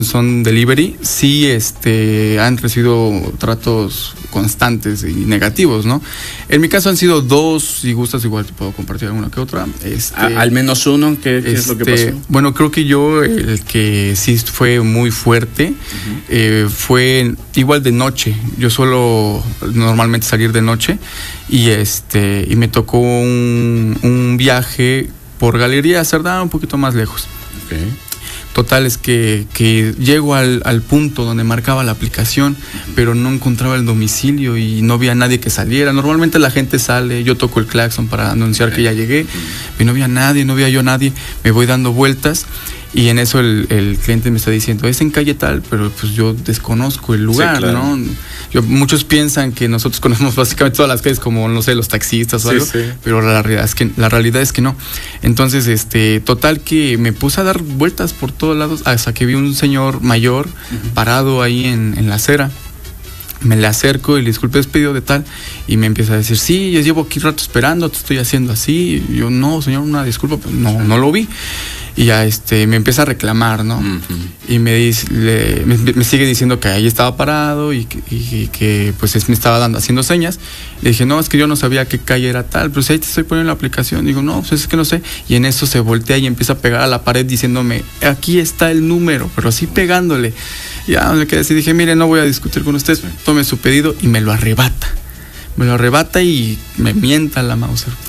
son delivery, sí han recibido tratos constantes y negativos, ¿no? En mi caso han sido 2, si gustas igual te puedo compartir alguna que otra. Al menos uno, ¿qué es lo que pasó? Bueno, creo que yo el que sí fue muy fuerte fue igual de noche. Yo suelo normalmente salir de noche y me tocó un viaje por Galería Cerdá un poquito más lejos. Okay. Total es que llego al punto donde marcaba la aplicación, pero no encontraba el domicilio y no había nadie que saliera. Normalmente la gente sale, yo toco el claxon para anunciar que ya llegué, y no había nadie, me voy dando vueltas y en eso el cliente me está diciendo, es en calle tal, pero pues yo desconozco el lugar, sí, claro, ¿no? Muchos piensan que nosotros conocemos básicamente todas las calles como, no sé, los taxistas o algo, sí. Pero la realidad es que no. Entonces, total que me puse a dar vueltas por todos lados hasta que vi un señor mayor parado ahí en la acera. Me le acerco y le disculpe, es pedido de tal, y me empieza a decir, sí, yo llevo aquí rato esperando, te estoy haciendo así. Y yo, no, señor, una disculpa, pues no lo vi. Y ya me empieza a reclamar, ¿no? Y me sigue diciendo que ahí estaba parado y que pues me estaba haciendo señas. Le dije, no, es que yo no sabía qué calle era tal, pero si ahí te estoy poniendo la aplicación. Digo, no, pues es que no sé. Y en eso se voltea y empieza a pegar a la pared diciéndome, aquí está el número, pero así pegándole. Ya me quedé así, dije, mire, no voy a discutir con usted, tome su pedido, y me lo arrebata. Y me mienta la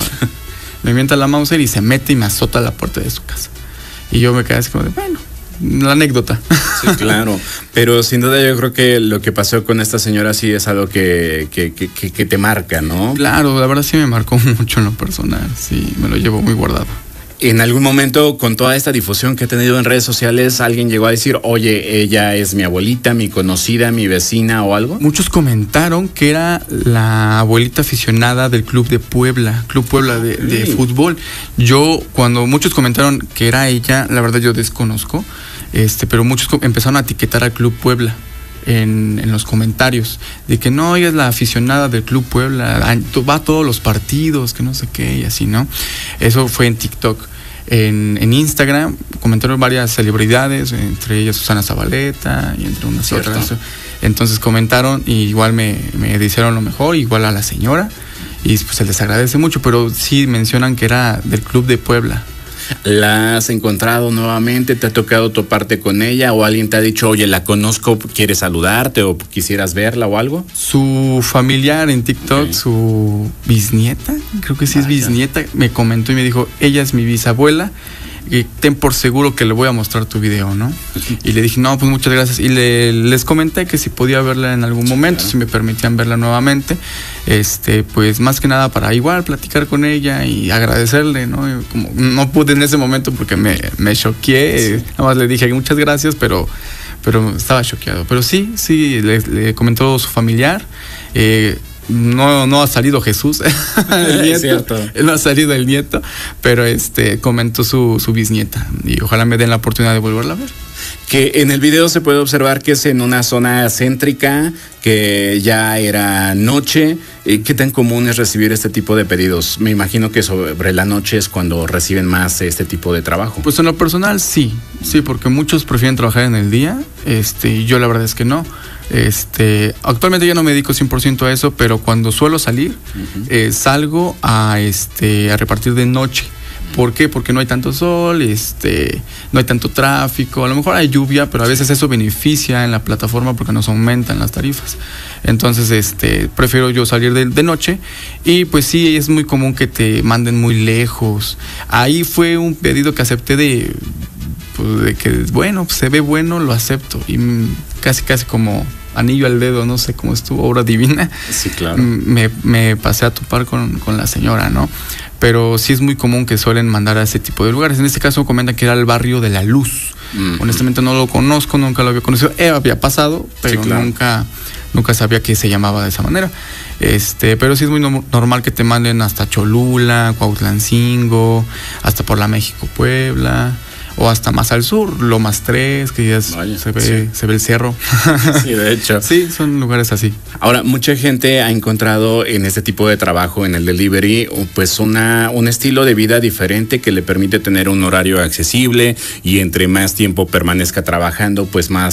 Mauser y se mete y me azota la puerta de su casa. Y yo me quedé así como de, bueno, la anécdota. Sí, claro. Pero sin duda yo creo que lo que pasó con esta señora sí es algo que te marca, ¿no? Claro, la verdad sí me marcó mucho en lo personal. Sí, me lo llevo muy guardado. En algún momento, con toda esta difusión que he tenido en redes sociales, ¿alguien llegó a decir, oye, ella es mi abuelita, mi conocida, mi vecina o algo? Muchos comentaron que era la abuelita aficionada del Club Puebla de fútbol. Cuando muchos comentaron que era ella, la verdad yo desconozco, pero muchos empezaron a etiquetar al Club Puebla en los comentarios, de que no, ella es la aficionada del Club Puebla, va a todos los partidos, que no sé qué, y así, ¿no? Eso fue en TikTok. En Instagram comentaron varias celebridades, entre ellas Susana Zabaleta y entre unas otras. Entonces comentaron y igual me dijeron lo mejor, igual a la señora, y pues se les agradece mucho, pero sí mencionan que era del Club de Puebla. ¿La has encontrado nuevamente? ¿Te ha tocado toparte con ella? ¿O alguien te ha dicho, oye, la conozco, quieres saludarte o quisieras verla o algo? Su familiar en TikTok, su bisnieta, creo que sí es bisnieta, me comentó y me dijo, ella es mi bisabuela, y ten por seguro que le voy a mostrar tu video, ¿no? Y le dije, no, pues muchas gracias. Y les comenté que si podía verla en algún momento, claro, si me permitían verla nuevamente, pues más que nada para igual platicar con ella y agradecerle, ¿no? Y como no pude en ese momento porque me choqué, nada más le dije muchas gracias, pero estaba choqueado. Pero sí, le comentó su familiar. No ha salido Jesús, el nieto. Es cierto. No ha salido el nieto, pero comentó su bisnieta y ojalá me den la oportunidad de volverla a ver. Que en el video se puede observar que es en una zona céntrica, que ya era noche. ¿Qué tan común es recibir este tipo de pedidos? Me imagino que sobre la noche es cuando reciben más este tipo de trabajo. Pues en lo personal sí, porque muchos prefieren trabajar en el día, y yo la verdad es que no. Actualmente ya no me dedico 100% a eso, pero cuando suelo salir, salgo a repartir de noche. ¿Por qué? Porque no hay tanto sol, no hay tanto tráfico, a lo mejor hay lluvia, pero a veces eso beneficia en la plataforma porque nos aumentan las tarifas. Entonces, prefiero yo salir de noche y pues sí, es muy común que te manden muy lejos. Ahí fue un pedido que acepté de que, bueno, se ve bueno, lo acepto, y casi como anillo al dedo, no sé cómo estuvo, obra divina. Sí, claro. Me pasé a topar con la señora, ¿no? Pero sí es muy común que suelen mandar a ese tipo de lugares. En este caso comentan que era el barrio de La Luz. Honestamente no lo conozco, nunca lo había conocido. Había pasado, pero sí, claro, nunca sabía que se llamaba de esa manera. Pero sí es muy normal que te manden hasta Cholula, Cuautlancingo, hasta por la México Puebla, o hasta más al sur, Lomas 3, que ya se ve el cerro. Sí, de hecho. Sí, son lugares así. Ahora, mucha gente ha encontrado en este tipo de trabajo, en el delivery, pues un estilo de vida diferente que le permite tener un horario accesible y entre más tiempo permanezca trabajando, pues más